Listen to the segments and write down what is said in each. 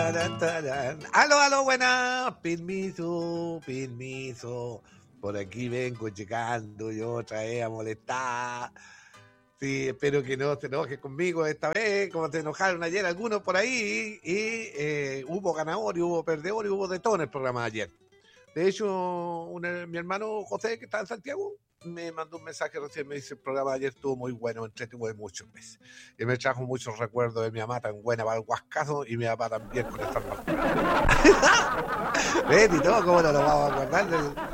Aló, aló, buenas. Permiso. Por aquí vengo llegando yo otra vez a molestar. Sí, espero que no te enojes conmigo esta vez, como te enojaron ayer algunos por ahí. Y hubo ganador y hubo perdedor y hubo de todo en el programa de ayer. De hecho, mi hermano José, que está en Santiago, me mandó un mensaje recién, me dice: el programa de ayer estuvo muy bueno, entretuve mucho, pues. Y me trajo muchos recuerdos de mi mamá tan buena para el huascazo y mi papá también con estar más. ¿Ves? Y todo, ¿cómo no lo vamos a acordar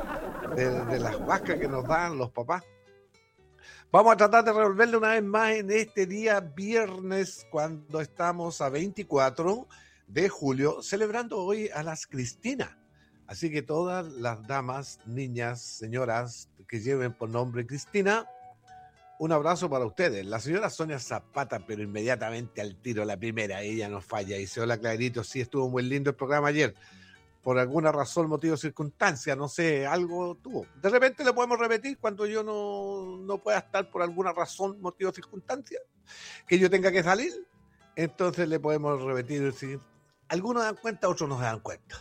de las huascas que nos dan los papás? Vamos a tratar de revolverle una vez más en este día viernes, cuando estamos a 24 de julio, celebrando hoy a las Cristinas. Así que todas las damas, niñas, señoras que lleven por nombre Cristina, un abrazo para ustedes. La señora Sonia Zapata, pero inmediatamente al tiro, la primera, ella no falla. Dice: hola Clarito, sí, estuvo muy lindo el programa ayer. Por alguna razón, motivo, circunstancia, no sé, algo tuvo. De repente le podemos repetir cuando yo no pueda estar por alguna razón, motivo, circunstancia, que yo tenga que salir. Entonces le podemos repetir, si algunos dan cuenta, otros no se dan cuenta.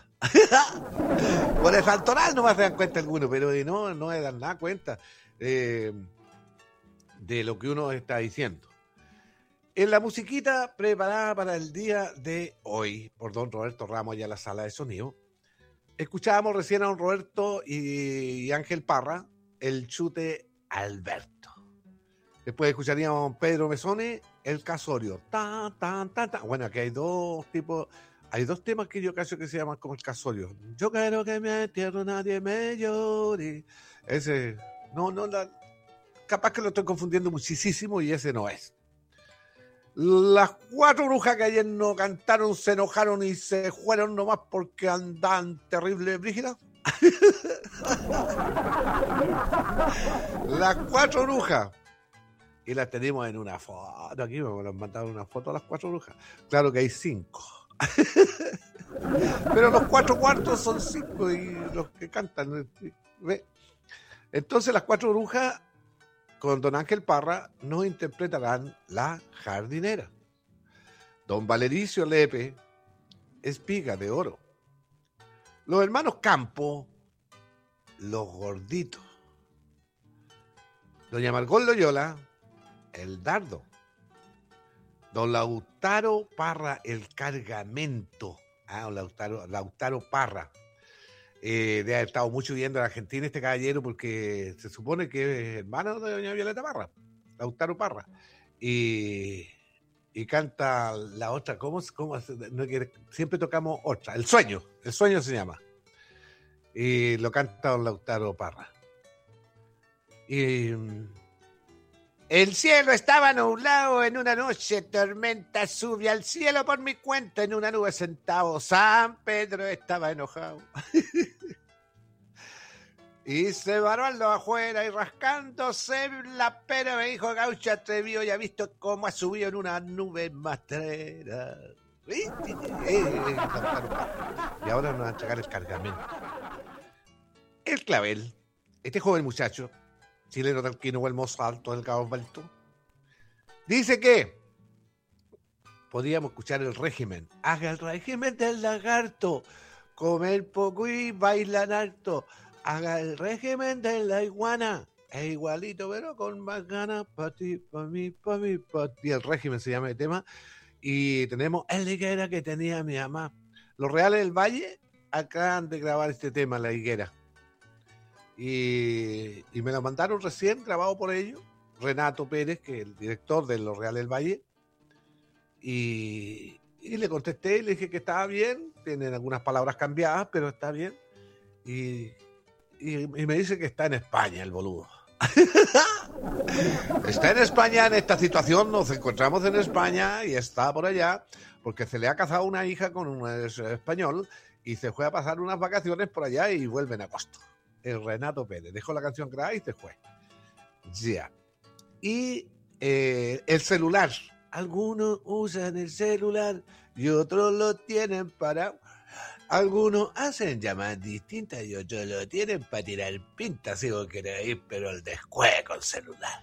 Por el santoral no me dan cuenta algunos, pero no me dan nada cuenta de lo que uno está diciendo. En la musiquita preparada para el día de hoy por don Roberto Ramos y a la sala de sonido, escuchábamos recién a don Roberto y Ángel Parra, el chute Alberto. Después escucharíamos a don Pedro Mesone, el casorio. Bueno, aquí hay dos tipos. Hay dos temas que yo cacho que se llaman como el casorio. Yo quiero que me entierro, nadie me llore. Ese, capaz que lo estoy confundiendo muchísimo y ese no es. Las cuatro brujas que ayer no cantaron, se enojaron y se fueron nomás porque andan terrible brígidas. Las cuatro brujas. Y las tenemos en una foto. Aquí me han mandado una foto a las cuatro brujas. Claro que hay 5. Pero los 4 cuartos son 5 y los que cantan. ¿Ve? Entonces las cuatro brujas con don Ángel Parra nos interpretarán La jardinera. Don Valericio Lepe, Espiga de oro. Los hermanos Campo, Los gorditos. Doña Margot Loyola, El dardo. Don Lautaro Parra, El cargamento. Lautaro Parra. Debe haber estado mucho viviendo en Argentina este caballero, porque se supone que es hermano de doña Violeta Parra, Lautaro Parra. Y canta la otra, ¿cómo no, siempre tocamos otra, El sueño se llama. Y lo canta don Lautaro Parra. Y el cielo estaba nublado en una noche, tormenta sube al cielo por mi cuenta, en una nube sentado, San Pedro estaba enojado. Y se paró al lado afuera y rascándose la pera me dijo: gaucho atrevido, ya visto cómo ha subido en una nube matrera. Y ahora nos va a entregar el cargamento. El clavel, este joven muchacho, chileno talquino, el mozo alto del Cabo Balto, dice que podríamos escuchar el régimen. Haga el régimen del lagarto, comer poco y bailar harto. Haga el régimen de la iguana, es igualito pero con más ganas, pa' ti, pa' mí, pa' mí, pa' ti. El régimen se llama el tema. Y tenemos el higuera que tenía mi mamá. Los Reales del Valle acaban de grabar este tema, La higuera. Y me lo mandaron recién, grabado por ellos, Renato Pérez, que es el director de Los Reales del Valle. Y le contesté y le dije que estaba bien, tienen algunas palabras cambiadas, pero está bien. Y me dice que está en España el boludo. Está en España en esta situación, nos encontramos en España y está por allá porque se le ha casado una hija con un español y se fue a pasar unas vacaciones por allá y vuelve en agosto. El Renato Pérez dejó la canción grabada y se fue. Ya. Y el celular. Algunos usan el celular y otros lo tienen para... Algunos hacen llamadas distintas y otros lo tienen para tirar pintas, si vos querés ir, pero el descueve con celular.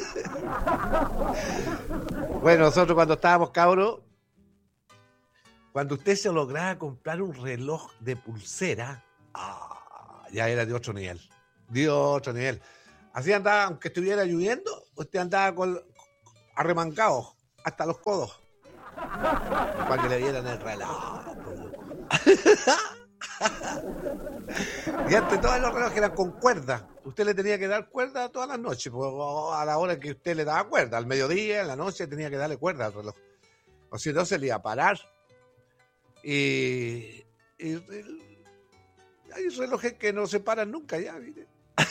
Bueno, nosotros cuando estábamos cabros, cuando usted se lograba comprar un reloj de pulsera, ya era de otro nivel. De otro nivel. Así andaba, aunque estuviera lloviendo, usted andaba arremangado hasta los codos para que le dieran el reloj. Y antes todos los relojes eran con cuerda. Usted le tenía que dar cuerda todas las noches, a la hora que usted le daba cuerda. Al mediodía, en la noche, tenía que darle cuerda al reloj. O si no, se le iba a parar. Y hay relojes que no se paran nunca ya, mire.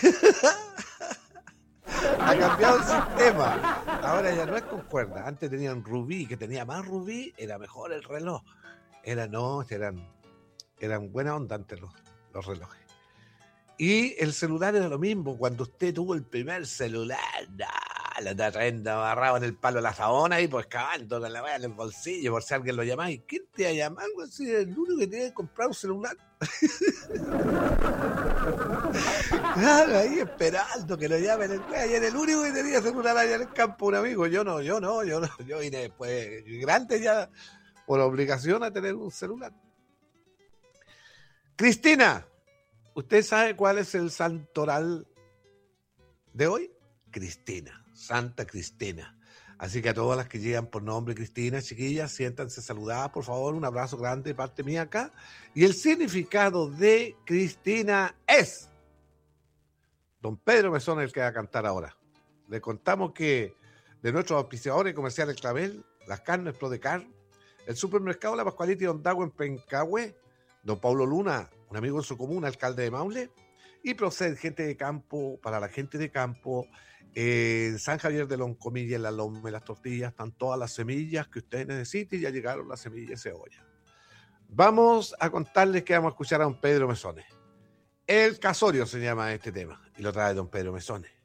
Ha cambiado el sistema. Ahora ya no es con cuerda. Antes tenían rubí, que tenía más rubí, era mejor el reloj. Eran buena onda antes los relojes. Y el celular era lo mismo. Cuando usted tuvo el primer celular, la tarrenda agarraba en el palo de la sabona y pues cavando con la vaya en el bolsillo por si alguien lo llamaba. ¿Y quién te va a llamar? Si eres el único que tiene que comprar un celular. Claro, ahí esperando que lo llamen. Y era el único que tenía celular allá en el campo, un amigo. Yo no. Yo vine después grande ya por obligación a tener un celular. Cristina, ¿usted sabe cuál es el santoral de hoy? Cristina, Santa Cristina. Así que a todas las que llegan por nombre Cristina, chiquillas, siéntanse saludadas, por favor, un abrazo grande de parte mía acá. Y el significado de Cristina es... Don Pedro Mesón es el que va a cantar ahora. Le contamos que de nuestros auspiciadores comerciales Clavel, Las Carnes Prodecar, el supermercado La Pascualita y Don Dago en Pencahue, Don Paulo Luna, un amigo en su comuna, alcalde de Maule, y Proced, gente de campo, para la gente de campo, en San Javier de Loncomilla, en la Loma, en las tortillas, están todas las semillas que usted necesite y ya llegaron las semillas de cebolla. Vamos a contarles que vamos a escuchar a don Pedro Mesones. El Casorio se llama este tema y lo trae don Pedro Mesones.